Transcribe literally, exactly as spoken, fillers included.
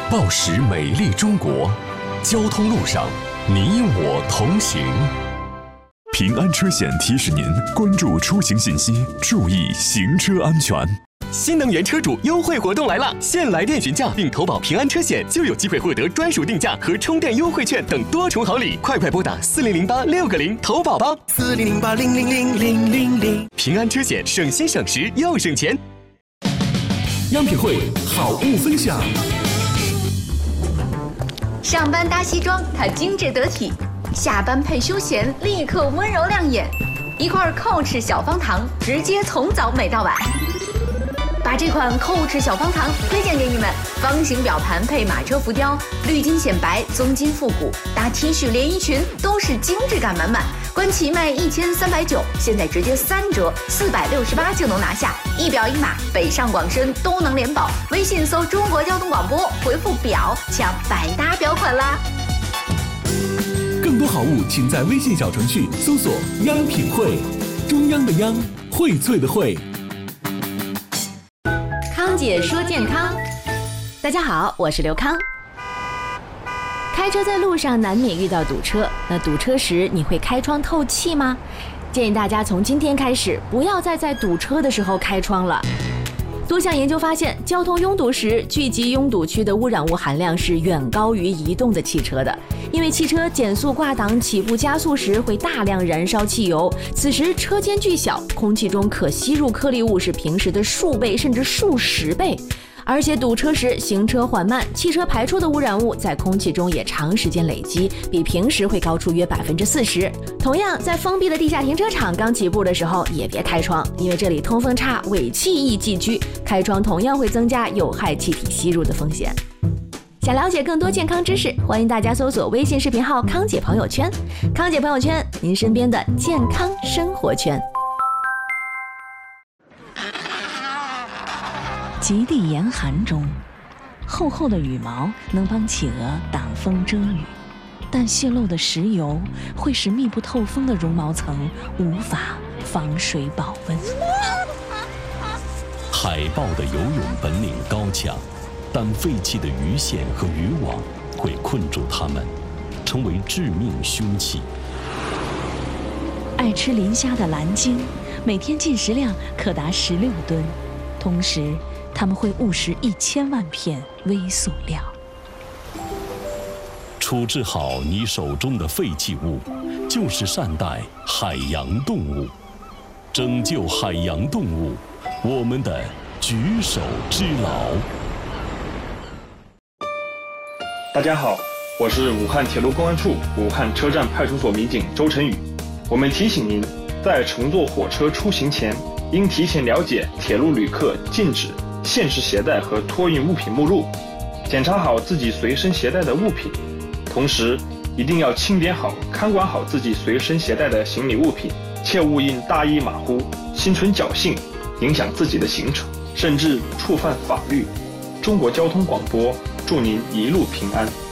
报时美丽中国，交通路上你我同行。 平安车险提示您关注出行信息，注意行车安全。 新能源车主优惠活动来了！现来电询价并投保平安车险，就有机会获得专属定价和充电优惠券等多重好礼。快快拨打四零零八六个零投保吧！ 四零零八零零零零零零。 平安车险，省心省时又省钱。 央品汇好物分享。 上班搭西装，它精致得体；下班配休闲，立刻温柔亮眼。一块蔻驰小方糖，直接从早美到晚。把这款蔻驰小方糖推荐给你们，方形表盘配马车浮雕，绿金显白，棕金复古，搭 T 恤连衣裙都是精致感满满。官旗卖一千三百九，现在直接三折，四百六十八就能拿下。一表一码，北上广深都能联保。微信搜中国交通广播，回复表抢百搭表款啦！ 更多好物，请在微信小程序搜索“央品汇”，中央的央，荟萃的荟。 康姐说健康，大家好，我是刘康。开车在路上难免遇到堵车，那堵车时你会开窗透气吗？建议大家从今天开始，不要再在堵车的时候开窗了。多项研究发现，交通拥堵时聚集拥堵区的污染物含量是远高于移动的汽车的。因为汽车减速挂档、起步加速时会大量燃烧汽油，此时车间巨小，空气中可吸入颗粒物是平时的数倍甚至数十倍。而且堵车时行车缓慢，汽车排出的污染物在空气中也长时间累积，比平时会高出约百分之四十。同样，在封闭的地下停车场刚起步的时候也别开窗，因为这里通风差，尾气易寄居，开窗同样会增加有害气体吸入的风险。想了解更多健康知识，欢迎大家搜索微信视频号康姐朋友圈。康姐朋友圈，您身边的健康生活圈。 极地严寒中，厚厚的羽毛能帮企鹅挡风遮雨，但泄漏的石油会使密不透风的绒毛层无法防水保温。 海豹的游泳本领高强，但废弃的鱼线和渔网会困住它们，成为致命凶器。 爱吃磷虾的蓝鲸，每天进食量可达十六吨，同时它们会误食一千万片微塑料。 处置好你手中的废弃物，就是善待海洋动物，拯救海洋动物，我们的举手之劳。 大家好，我是武汉铁路公安处武汉车站派出所民警周晨宇。我们提醒您，在乘坐火车出行前，应提前了解铁路旅客禁止限时携带和托运物品目录，检查好自己随身携带的物品，同时一定要清点好、看管好自己随身携带的行李物品，切勿因大意马虎、心存侥幸，影响自己的行程，甚至触犯法律。中国交通广播祝您一路平安。